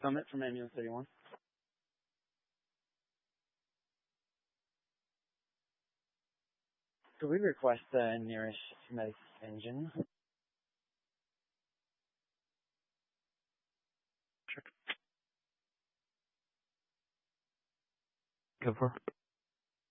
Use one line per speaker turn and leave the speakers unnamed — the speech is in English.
Summit from Ambulance 31. Could we request the nearest medic engine?
Go for it.